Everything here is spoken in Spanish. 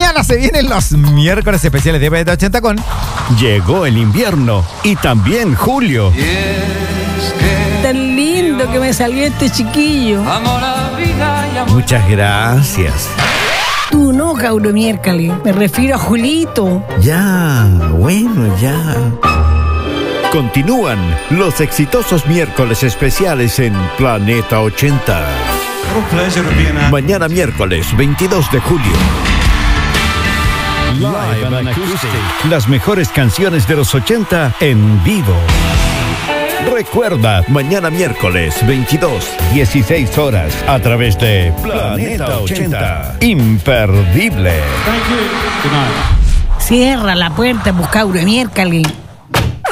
Mañana se vienen los miércoles especiales de Planeta 80 con... Llegó el invierno y también julio. Tan lindo que me salió este chiquillo. Muchas gracias. Tú no, cabro miércoles. Me refiero a Julito. Ya, bueno, ya. Continúan los exitosos miércoles especiales en Planeta 80. Mañana miércoles 22 de julio. Live and Acoustic. Las mejores canciones de los 80 en vivo. Recuerda, mañana miércoles 22, 16 horas, a través de Planeta 80. Imperdible. Cierra la puerta, pues, cabro miércoles.